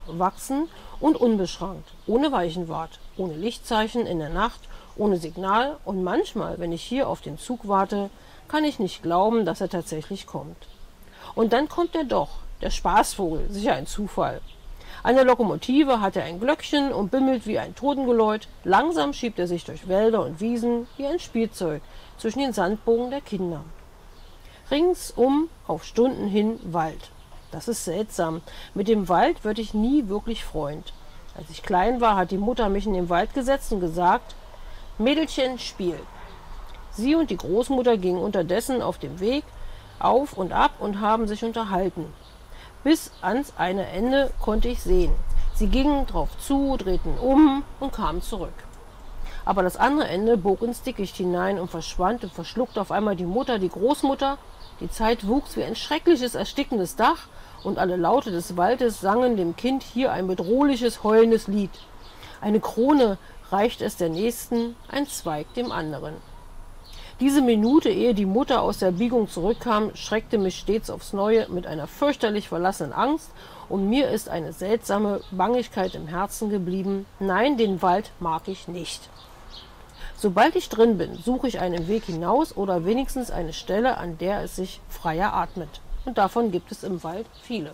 wachsen und unbeschrankt, ohne Weichenwart, ohne Lichtzeichen in der Nacht, ohne Signal, und manchmal, wenn ich hier auf den Zug warte, kann ich nicht glauben, dass er tatsächlich kommt. Und dann kommt er doch, der Spaßvogel, sicher ein Zufall. An der Lokomotive hat er ein Glöckchen und bimmelt wie ein Totengeläut. Langsam schiebt er sich durch Wälder und Wiesen wie ein Spielzeug zwischen den Sandbogen der Kinder. Ringsum auf Stunden hin Wald. Das ist seltsam. Mit dem Wald würde ich nie wirklich Freund. Als ich klein war, hat die Mutter mich in den Wald gesetzt und gesagt: Mädelchen, spiel. Sie und die Großmutter gingen unterdessen auf dem Weg auf und ab und haben sich unterhalten. Bis ans eine Ende konnte ich sehen. Sie gingen drauf zu, drehten um und kamen zurück. Aber das andere Ende bog ins Dickicht hinein und verschwand und verschluckte auf einmal die Mutter, die Großmutter. Die Zeit wuchs wie ein schreckliches, erstickendes Dach, und alle Laute des Waldes sangen dem Kind hier ein bedrohliches, heulendes Lied. Eine Krone reicht es der Nächsten, ein Zweig dem anderen. Diese Minute, ehe die Mutter aus der Biegung zurückkam, schreckte mich stets aufs Neue mit einer fürchterlich verlassenen Angst, und mir ist eine seltsame Bangigkeit im Herzen geblieben. Nein, den Wald mag ich nicht. Sobald ich drin bin, suche ich einen Weg hinaus oder wenigstens eine Stelle, an der es sich freier atmet. Und davon gibt es im Wald viele.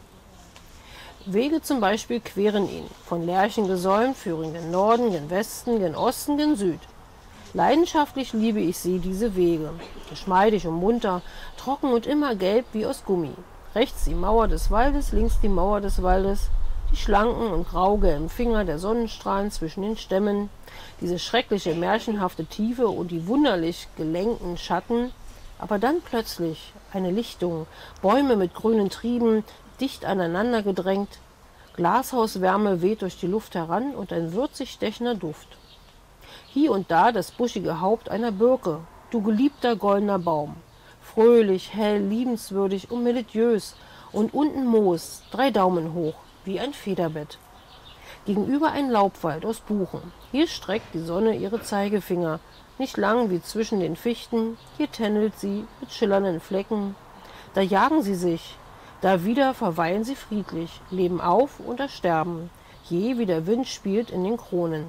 Wege zum Beispiel queren ihn. Von Lärchen gesäumt führen gen Norden, gen Westen, gen Osten, gen Süd. Leidenschaftlich liebe ich sie, diese Wege. Geschmeidig und munter, trocken und immer gelb wie aus Gummi. Rechts die Mauer des Waldes, links die Mauer des Waldes, die schlanken und graugelben Finger der Sonnenstrahlen zwischen den Stämmen, diese schreckliche, märchenhafte Tiefe und die wunderlich gelenkten Schatten. Aber dann plötzlich eine Lichtung, Bäume mit grünen Trieben, dicht aneinander gedrängt, Glashauswärme weht durch die Luft heran und ein würzig stechender Duft. Hier und da das buschige Haupt einer Birke, du geliebter goldener Baum, fröhlich, hell, liebenswürdig und melodiös, und unten Moos, 3 Daumen hoch, wie ein Federbett. Gegenüber ein Laubwald aus Buchen. Hier streckt die Sonne ihre Zeigefinger, nicht lang wie zwischen den Fichten, hier tändelt sie mit schillernden Flecken. Da jagen sie sich, da wieder verweilen sie friedlich, leben auf und ersterben, je wie der Wind spielt in den Kronen.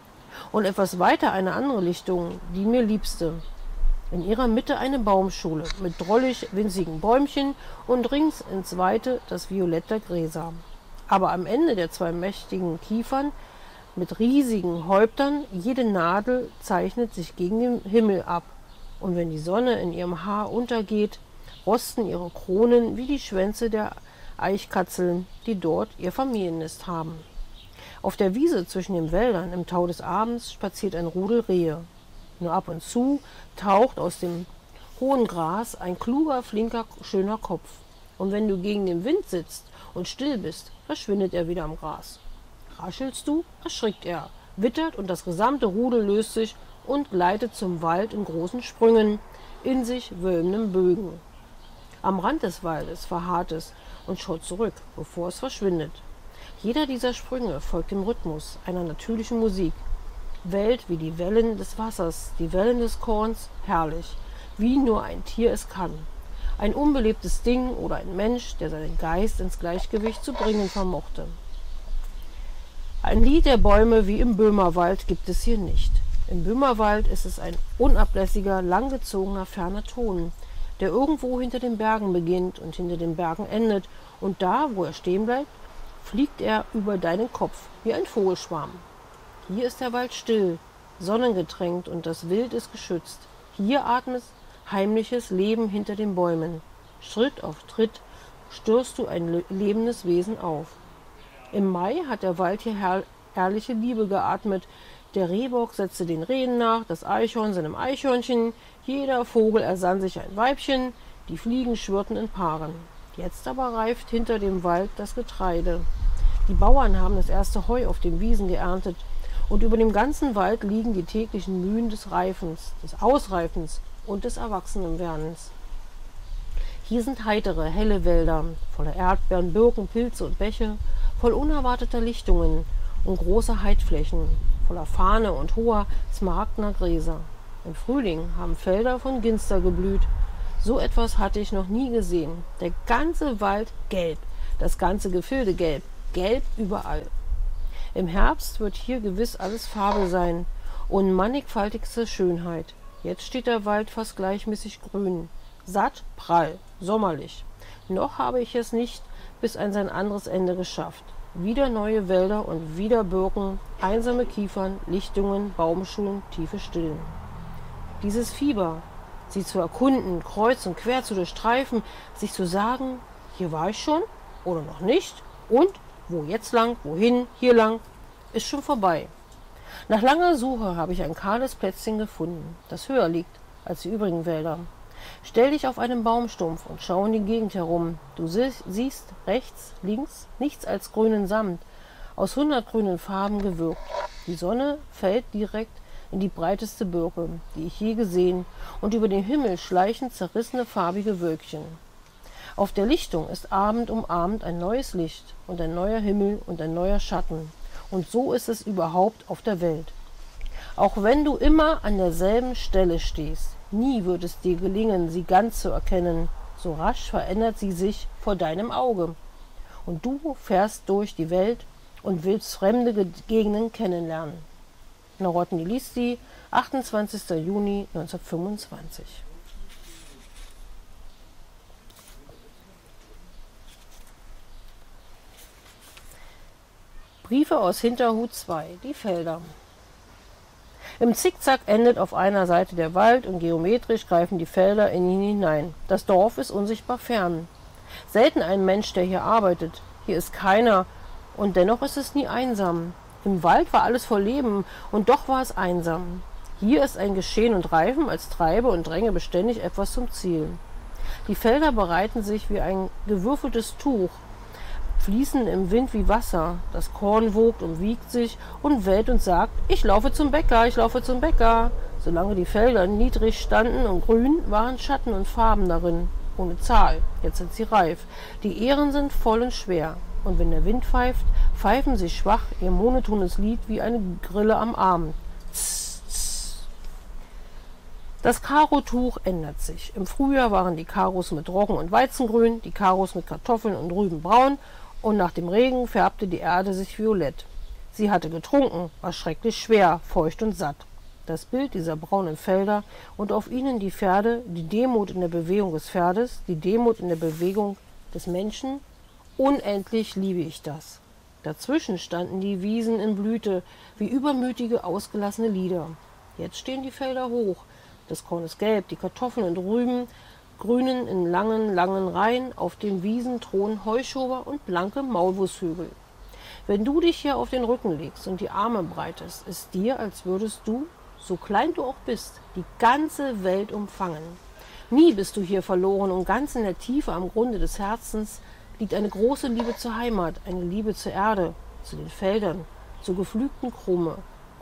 Und etwas weiter eine andere Lichtung, die mir liebste. In ihrer Mitte eine Baumschule mit drollig winzigen Bäumchen und rings ins Weite das Violett der Gräser. Aber am Ende der 2 mächtigen Kiefern mit riesigen Häuptern, jede Nadel zeichnet sich gegen den Himmel ab. Und wenn die Sonne in ihrem Haar untergeht, rosten ihre Kronen wie die Schwänze der Eichkatzeln, die dort ihr Familiennest haben. Auf der Wiese zwischen den Wäldern im Tau des Abends spaziert ein Rudel Rehe. Nur ab und zu taucht aus dem hohen Gras ein kluger, flinker, schöner Kopf. Und wenn du gegen den Wind sitzt und still bist, verschwindet er wieder im Gras. Raschelst du, erschrickt er, wittert, und das gesamte Rudel löst sich und gleitet zum Wald in großen Sprüngen, in sich wölbenden Bögen. Am Rand des Waldes verharrt es und schaut zurück, bevor es verschwindet. Jeder dieser Sprünge folgt dem Rhythmus einer natürlichen Musik, wellt wie die Wellen des Wassers, die Wellen des Korns, herrlich, wie nur ein Tier es kann. Ein unbelebtes Ding oder ein Mensch, der seinen Geist ins Gleichgewicht zu bringen vermochte. Ein Lied der Bäume wie im Böhmerwald gibt es hier nicht. Im Böhmerwald ist es ein unablässiger, langgezogener, ferner Ton, der irgendwo hinter den Bergen beginnt und hinter den Bergen endet, und da, wo er stehen bleibt, fliegt er über deinen Kopf wie ein Vogelschwarm. Hier ist der Wald still, sonnengetränkt, und das Wild ist geschützt. Hier atmet heimliches Leben hinter den Bäumen. Schritt auf Tritt störst du ein lebendes Wesen auf. Im Mai hat der Wald hier herrliche Liebe geatmet. Der Rehbock setzte den Rehen nach, das Eichhorn seinem Eichhörnchen, jeder Vogel ersann sich ein Weibchen, die Fliegen schwirrten in Paaren. Jetzt aber reift hinter dem Wald das Getreide. Die Bauern haben das erste Heu auf den Wiesen geerntet, und über dem ganzen Wald liegen die täglichen Mühen des Reifens, des Ausreifens und des Erwachsenenwerdens. Hier sind heitere, helle Wälder, voller Erdbeeren, Birken, Pilze und Bäche, voll unerwarteter Lichtungen und großer Heidflächen, voller Fahne und hoher, smaragdner Gräser. Im Frühling haben Felder von Ginster geblüht. So etwas hatte ich noch nie gesehen. Der ganze Wald gelb, das ganze Gefilde gelb, gelb überall. Im Herbst wird hier gewiss alles Farbe sein und mannigfaltigste Schönheit. Jetzt steht der Wald fast gleichmäßig grün, satt, prall, sommerlich. Noch habe ich es nicht bis an sein anderes Ende geschafft. Wieder neue Wälder und wieder Birken, einsame Kiefern, Lichtungen, Baumschulen, tiefe Stillen. Dieses Fieber, sie zu erkunden, kreuz und quer zu durchstreifen, sich zu sagen, hier war ich schon oder noch nicht und wo jetzt lang, wohin, hier lang, ist schon vorbei. Nach langer Suche habe ich ein kahles Plätzchen gefunden, das höher liegt als die übrigen Wälder. Stell dich auf einen Baumstumpf und schau in die Gegend herum. Du siehst rechts, links nichts als grünen Samt, aus 100 grünen Farben gewirkt. Die Sonne fällt direkt in die breiteste Birke, die ich je gesehen, und über den Himmel schleichen zerrissene farbige Wölkchen. Auf der Lichtung ist Abend um Abend ein neues Licht und ein neuer Himmel und ein neuer Schatten. Und so ist es überhaupt auf der Welt. Auch wenn du immer an derselben Stelle stehst, nie wird es dir gelingen, sie ganz zu erkennen. So rasch verändert sie sich vor deinem Auge. Und du fährst durch die Welt und willst fremde Gegenden kennenlernen. Narodni-Listi, 28. Juni 1925. Briefe aus Hinterhut 2, die Felder. Im Zickzack endet auf einer Seite der Wald und geometrisch greifen die Felder in ihn hinein. Das Dorf ist unsichtbar fern. Selten ein Mensch, der hier arbeitet. Hier ist keiner und dennoch ist es nie einsam. Im Wald war alles voll Leben und doch war es einsam. Hier ist ein Geschehen und Reifen, als treibe und dränge beständig etwas zum Ziel. Die Felder bereiten sich wie ein gewürfeltes Tuch, fließen im Wind wie Wasser. Das Korn wogt und wiegt sich und wellt und sagt, ich laufe zum Bäcker, ich laufe zum Bäcker. Solange die Felder niedrig standen und grün, waren Schatten und Farben darin, ohne Zahl. Jetzt sind sie reif. Die Ähren sind voll und schwer. Und wenn der Wind pfeift, pfeifen sie schwach ihr monotones Lied wie eine Grille am Abend. Tss, tss. Das Karotuch ändert sich. Im Frühjahr waren die Karos mit Roggen und Weizengrün, die Karos mit Kartoffeln und Rüben braun, und nach dem Regen färbte die Erde sich violett. Sie hatte getrunken, war schrecklich schwer, feucht und satt. Das Bild dieser braunen Felder und auf ihnen die Pferde, die Demut in der Bewegung des Pferdes, die Demut in der Bewegung des Menschen, unendlich liebe ich das. Dazwischen standen die Wiesen in Blüte, wie übermütige, ausgelassene Lieder. Jetzt stehen die Felder hoch, das Korn ist gelb, die Kartoffeln und Rüben grünen in langen, langen Reihen, auf den Wiesen thronen Heuschober und blanke Maulwurfshügel. Wenn du dich hier auf den Rücken legst und die Arme breitest, ist dir, als würdest du, so klein du auch bist, die ganze Welt umfangen. Nie bist du hier verloren und ganz in der Tiefe am Grunde des Herzens liegt eine große Liebe zur Heimat, eine Liebe zur Erde, zu den Feldern, zur geflügten Krume,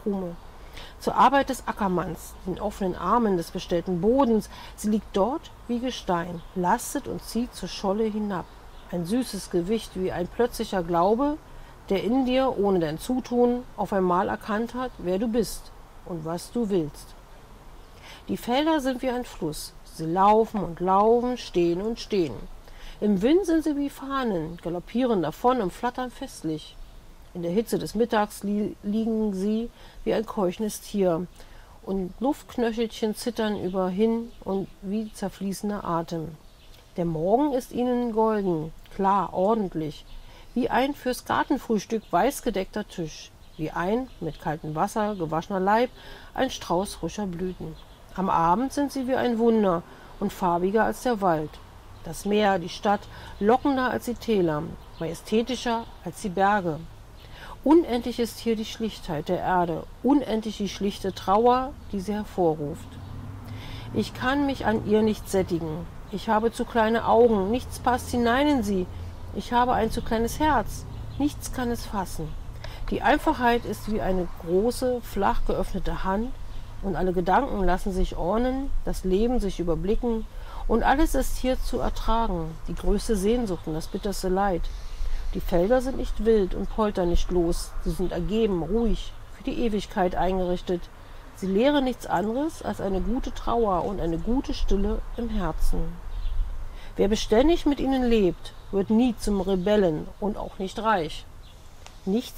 zur Arbeit des Ackermanns, den offenen Armen des bestellten Bodens. Sie liegt dort wie Gestein, lastet und zieht zur Scholle hinab. Ein süßes Gewicht wie ein plötzlicher Glaube, der in dir, ohne dein Zutun, auf einmal erkannt hat, wer du bist und was du willst. Die Felder sind wie ein Fluss. Sie laufen und laufen, stehen und stehen. Im Wind sind sie wie Fahnen, galoppieren davon und flattern festlich. In der Hitze des Mittags liegen sie wie ein keuchendes Tier, und Luftknöchelchen zittern über hin und wie zerfließender Atem. Der Morgen ist ihnen golden, klar, ordentlich, wie ein fürs Gartenfrühstück weiß gedeckter Tisch, wie ein mit kaltem Wasser gewaschener Leib, ein Strauß frischer Blüten. Am Abend sind sie wie ein Wunder und farbiger als der Wald. Das Meer, die Stadt, lockender als die Täler, majestätischer als die Berge. Unendlich ist hier die Schlichtheit der Erde, unendlich die schlichte Trauer, die sie hervorruft. Ich kann mich an ihr nicht sättigen. Ich habe zu kleine Augen, nichts passt hinein in sie. Ich habe ein zu kleines Herz, nichts kann es fassen. Die Einfachheit ist wie eine große, flach geöffnete Hand, und alle Gedanken lassen sich ordnen, das Leben sich überblicken, und alles ist hier zu ertragen, die größte Sehnsucht und das bitterste Leid. Die Felder sind nicht wild und poltern nicht los, sie sind ergeben, ruhig, für die Ewigkeit eingerichtet. Sie lehren nichts anderes als eine gute Trauer und eine gute Stille im Herzen. Wer beständig mit ihnen lebt, wird nie zum Rebellen und auch nicht reich. Nichts